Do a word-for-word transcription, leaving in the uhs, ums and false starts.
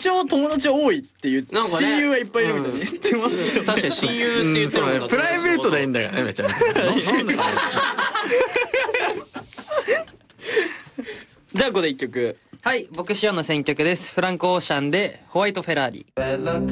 常友達多いっていうなんかね親友はいっぱいいるみたいに言ってますけど、 確かに親友って言ってるもんだ。 プライベートでいいんだからねめちゃめちゃ。 じゃあここで一曲。 はい、僕シオンの選曲です。フランク・オーシャンでホワイト・フェラーリ。